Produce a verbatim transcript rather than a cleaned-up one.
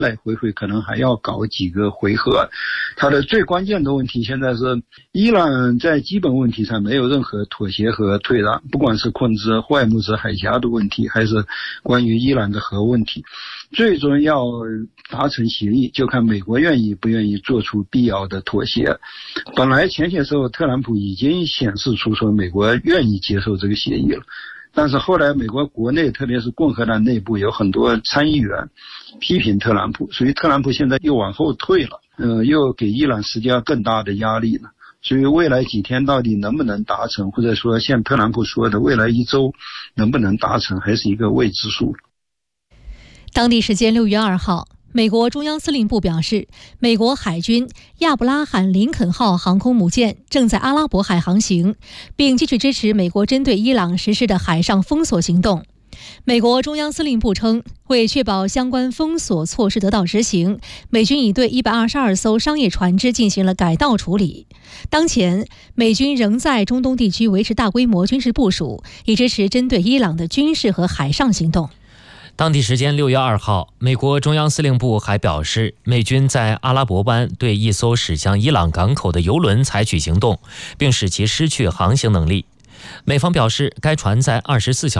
来回回可能还要搞几个回合。它的最关键的问题现在是伊朗在基本问题上没有任何妥协和退让，不管是控制霍尔木兹海峡的问题，还是关于伊朗的核问题，最终要达成协议，就看美国愿意不愿意做出必要的妥协。本来前些时候特朗普已经显示出说美国愿意接受这个协议了，但是后来美国国内特别是共和党内部有很多参议员批评特朗普，所以特朗普现在又往后退了，呃，又给伊朗施加更大的压力了。所以未来几天到底能不能达成，或者说像特朗普说的未来一周能不能达成，还是一个未知数。 当地时间六月二号，美国中央司令部表示，美国海军亚布拉罕·林肯号航空母舰正在阿拉伯海航行，并继续支持美国针对伊朗实施的海上封锁行动。美国中央司令部称，为确保相关封锁措施得到执行，美军已对一百二十二艘商业船只进行了改道处理。当前，美军仍在中东地区维持大规模军事部署，以支持针对伊朗的军事和海上行动。 当地时间六月二号，美国中央司令部还表示，美军在阿拉伯湾对一艘驶向伊朗港口的油轮采取行动，并使其失去航行能力。美方表示，该船在二十四小时